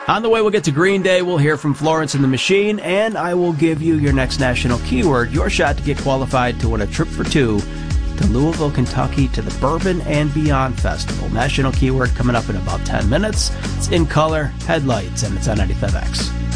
On the way, we'll get to Green Day. We'll hear from Florence and the Machine, and I will give you your next national keyword, your shot to get qualified to win a trip for two to Louisville, Kentucky, to the Bourbon and Beyond Festival. National keyword coming up in about 10 minutes. It's In Color, Headlights, and it's on 95X.